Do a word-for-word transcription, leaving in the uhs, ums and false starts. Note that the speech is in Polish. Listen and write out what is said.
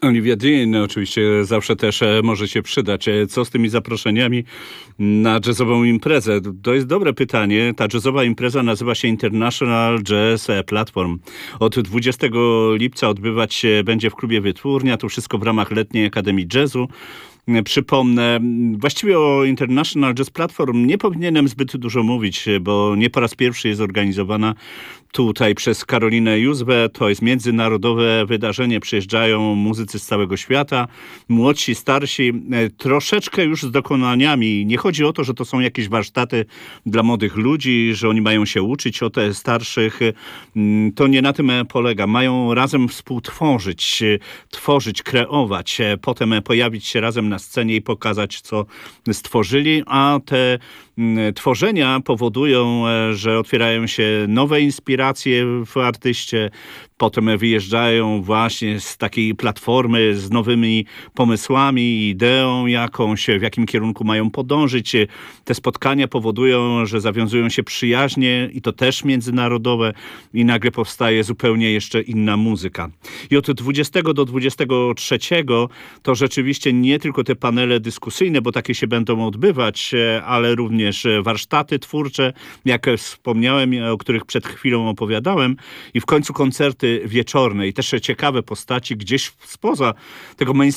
Olivia Dean oczywiście zawsze też e, może się przydać. E, Co z tymi zaproszeniami na jazzową imprezę? To jest dobre pytanie. Ta jazzowa impreza nazywa się International Jazz Platform. Od dwudziestego lipca odbywać się będzie w klubie Wytwórnia. To wszystko w ramach Letniej Akademii Jazzu. Przypomnę, właściwie o International Jazz Platform nie powinienem zbyt dużo mówić, bo nie po raz pierwszy jest organizowana tutaj przez Karolinę Józwę. To jest międzynarodowe wydarzenie. Przyjeżdżają muzycy z całego świata, młodsi, starsi, troszeczkę już z dokonaniami. Nie chodzi o to, że to są jakieś warsztaty dla młodych ludzi, że oni mają się uczyć od starszych. To nie na tym polega. Mają razem współtworzyć, tworzyć, kreować, potem pojawić się razem na scenie i pokazać, co stworzyli, a te tworzenia powodują, że otwierają się nowe inspiracje w artyście, potem wyjeżdżają właśnie z takiej platformy z nowymi pomysłami, ideą jakąś, w jakim kierunku mają podążyć. Te spotkania powodują, że zawiązują się przyjaźnie i to też międzynarodowe i nagle powstaje zupełnie jeszcze inna muzyka. I od dwudziestego do dwudziestego trzeciego to rzeczywiście nie tylko te panele dyskusyjne, bo takie się będą odbywać, ale również warsztaty twórcze, jak wspomniałem, o których przed chwilą opowiadałem, i w końcu koncerty wieczorne i też ciekawe postaci gdzieś spoza tego mainstreamu